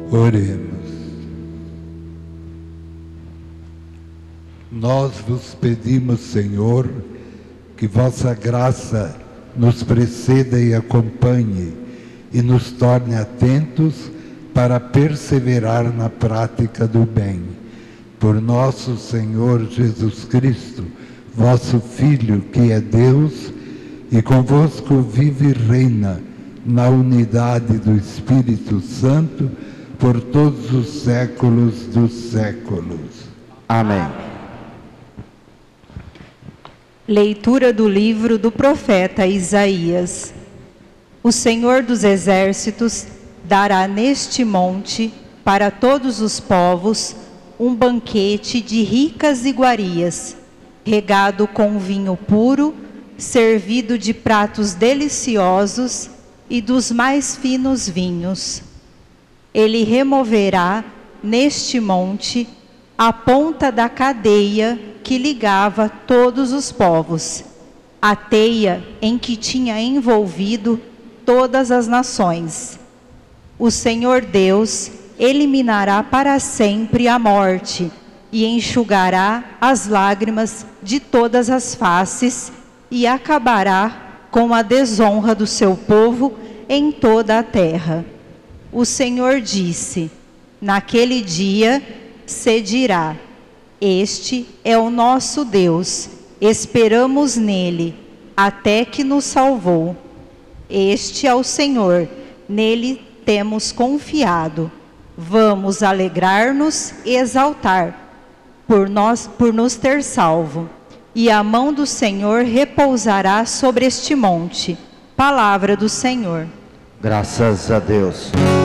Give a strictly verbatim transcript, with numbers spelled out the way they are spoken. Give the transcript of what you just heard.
Oremos. Nós vos pedimos, Senhor, que vossa graça nos preceda e acompanhe e nos torne atentos para perseverar na prática do bem. Por nosso Senhor Jesus Cristo, vosso Filho, que é Deus, e convosco vive e reina na unidade do Espírito Santo, por todos os séculos dos séculos. Amém. Leitura do livro do profeta Isaías. O Senhor dos Exércitos dará neste monte, para todos os povos, um banquete de ricas iguarias, regado com vinho puro, servido de pratos deliciosos e dos mais finos vinhos. Ele removerá neste monte a ponta da cadeia que ligava todos os povos, a teia em que tinha envolvido todas as nações. O Senhor Deus eliminará para sempre a morte e enxugará as lágrimas de todas as faces e acabará com a desonra do seu povo em toda a terra. O Senhor disse: naquele dia se dirá: este é o nosso Deus, esperamos nele, até que nos salvou. Este é o Senhor, nele temos confiado. Vamos alegrar-nos e exaltar, por nós, por nos ter salvo. E a mão do Senhor repousará sobre este monte. Palavra do Senhor. Graças a Deus.